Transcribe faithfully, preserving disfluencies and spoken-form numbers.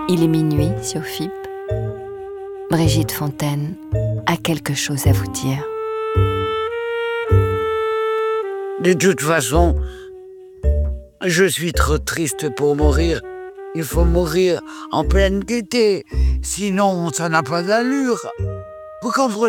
Il est minuit sur F I P. Brigitte Fontaine a quelque chose à vous dire. De toute façon, je suis trop triste pour mourir. Il faut mourir en pleine gaieté, sinon ça n'a pas d'allure. Vous comprenez ?